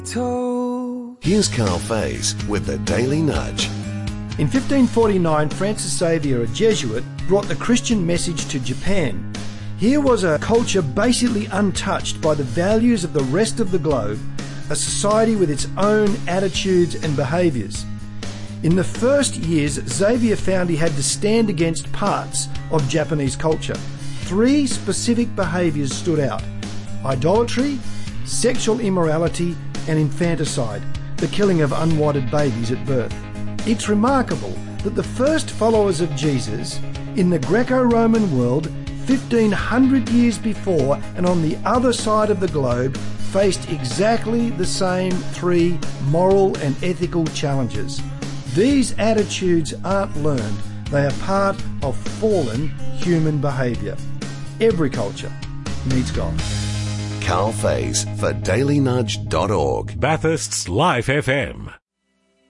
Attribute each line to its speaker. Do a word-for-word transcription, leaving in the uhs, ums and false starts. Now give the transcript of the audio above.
Speaker 1: Here's Carl Faze with the Daily Nudge.
Speaker 2: In fifteen forty-nine, Francis Xavier, a Jesuit, brought the Christian message to Japan. Here was a culture basically untouched by the values of the rest of the globe, a society with its own attitudes and behaviours. In the first years, Xavier found he had to stand against parts of Japanese culture. Three specific behaviours stood out: idolatry, sexual immorality, and infanticide, the killing of unwanted babies at birth. It's remarkable that the first followers of Jesus in the Greco-Roman world, fifteen hundred years before and on the other side of the globe, faced exactly the same three moral and ethical challenges. These attitudes aren't learned, they are part of fallen human behaviour. Every culture needs God.
Speaker 1: Carl Faze for daily nudge dot org.
Speaker 3: Bathurst's Life F M.